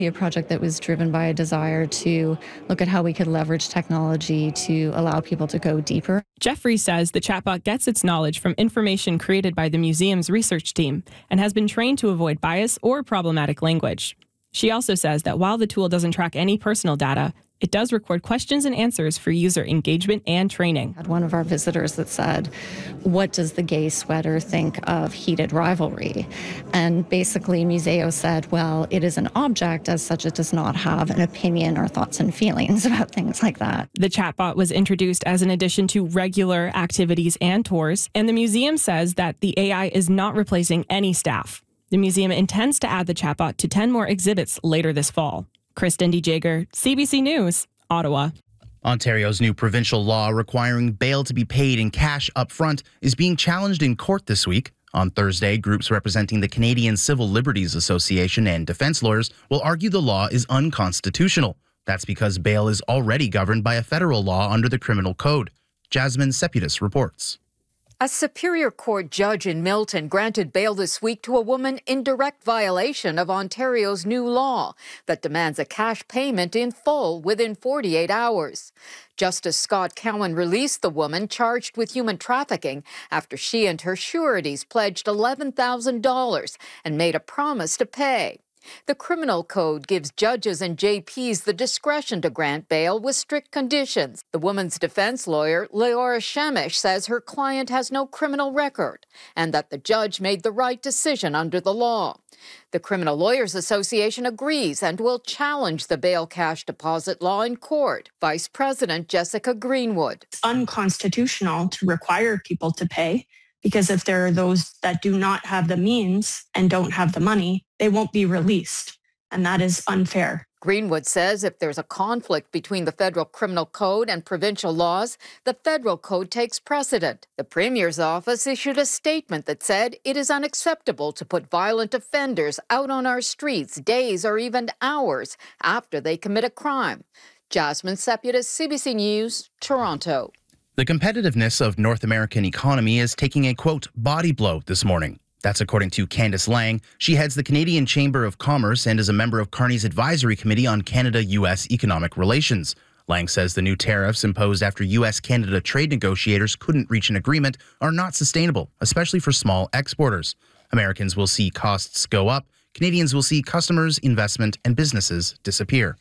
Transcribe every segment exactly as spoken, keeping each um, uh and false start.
A project that was driven by a desire to look at how we could leverage technology to allow people to go deeper. Jeffrey says the chatbot gets its knowledge from information created by the museum's research team and has been trained to avoid bias or problematic language. She also says that while the tool doesn't track any personal data, it does record questions and answers for user engagement and training. Had one of our visitors that said, what does the gay sweater think of heated rivalry? And basically Museo said, well, it is an object, as such it does not have an opinion or thoughts and feelings about things like that. The chatbot was introduced as an addition to regular activities and tours, and the museum says that the A I is not replacing any staff. The museum intends to add the chatbot to ten more exhibits later this fall. Kristen DeJager, C B C News, Ottawa. Ontario's new provincial law requiring bail to be paid in cash up front is being challenged in court this week. On Thursday, groups representing the Canadian Civil Liberties Association and defense lawyers will argue the law is unconstitutional. That's because bail is already governed by a federal law under the Criminal Code. Jasmine Seputis reports. A Superior Court judge in Milton granted bail this week to a woman in direct violation of Ontario's new law that demands a cash payment in full within forty-eight hours. Justice Scott Cowan released the woman charged with human trafficking after she and her sureties pledged eleven thousand dollars and made a promise to pay. The Criminal Code gives judges and J Ps the discretion to grant bail with strict conditions. The woman's defense lawyer, Leora Shemish, says her client has no criminal record and that the judge made the right decision under the law. The Criminal Lawyers Association agrees and will challenge the bail cash deposit law in court. Vice President Jessica Greenwood. It's unconstitutional to require people to pay, because if there are those that do not have the means and don't have the money, they won't be released. And that is unfair. Greenwood says if there's a conflict between the federal criminal code and provincial laws, the federal code takes precedent. The Premier's office issued a statement that said it is unacceptable to put violent offenders out on our streets days or even hours after they commit a crime. Jasmine Seputis, C B C News, Toronto. The competitiveness of North American economy is taking a, quote, body blow this morning. That's according to Candice Lang. She heads the Canadian Chamber of Commerce and is a member of Carney's Advisory Committee on Canada U S economic relations. Lang says the new tariffs imposed after U S Canada trade negotiators couldn't reach an agreement are not sustainable, especially for small exporters. Americans will see costs go up. Canadians will see customers, investment, and businesses disappear.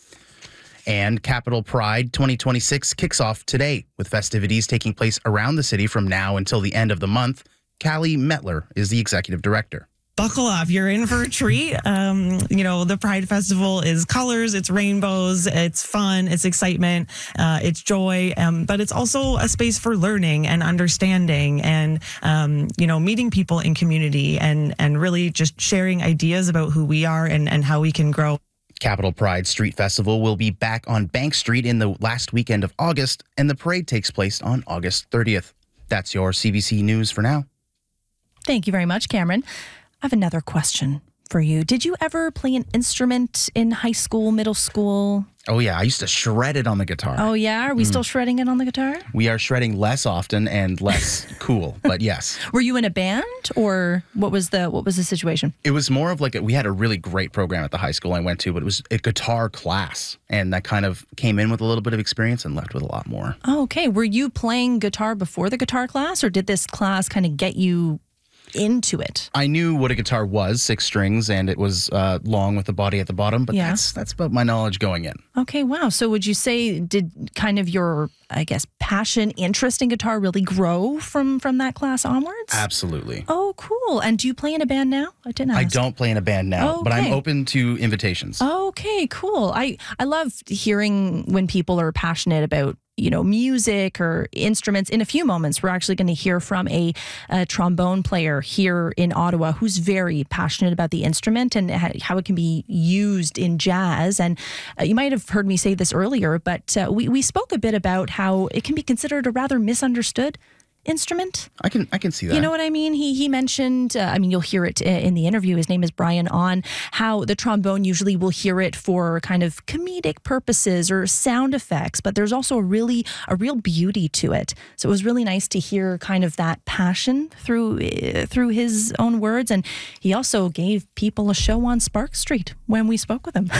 And Capital Pride twenty twenty-six kicks off today, with festivities taking place around the city from now until the end of the month. Callie Metler is the executive director. Buckle up. You're in for a treat. Um, you know, the Pride Festival is colors, it's rainbows, it's fun, it's excitement, uh, it's joy, um, but it's also a space for learning and understanding and, um, you know, meeting people in community and, and really just sharing ideas about who we are and, and how we can grow. Capital Pride Street Festival will be back on Bank Street in the last weekend of August, and the parade takes place on August thirtieth. That's your C B C News for now. Thank you very much, Cameron. I have another question for you. Did you ever play an instrument in high school, middle school? Oh, yeah. I used to shred it on the guitar. Oh, yeah? Are we mm. still shredding it on the guitar? We are shredding less often and less cool, but yes. Were you in a band or what was the what was the situation? It was more of like, a, we had a really great program at the high school I went to, but it was a guitar class. And that kind of came in with a little bit of experience and left with a lot more. Oh, okay. Were you playing guitar before the guitar class or did this class kind of get you into it? I knew what a guitar was, six strings, and it was uh, long with the body at the bottom, but yeah. that's that's about my knowledge going in. Okay, wow. So would you say, did kind of your, I guess, passion, interest in guitar really grow from, from that class onwards? Absolutely. Oh, cool. And do you play in a band now? I didn't ask. I don't play in a band now, okay. but I'm open to invitations. Okay, cool. I, I love hearing when people are passionate about you know, music or instruments. In a few moments, we're actually going to hear from a, a trombone player here in Ottawa who's very passionate about the instrument and how it can be used in jazz. And uh, you might have heard me say this earlier, but uh, we, we spoke a bit about how it can be considered a rather misunderstood instrument. I can I can see that. You know what I mean? He he mentioned, uh, I mean, you'll hear it in the interview. His name is Brian On, how the trombone usually will hear it for kind of comedic purposes or sound effects, but there's also a really, a real beauty to it. So it was really nice to hear kind of that passion through, uh, through his own words. And he also gave people a show on Spark Street when we spoke with him.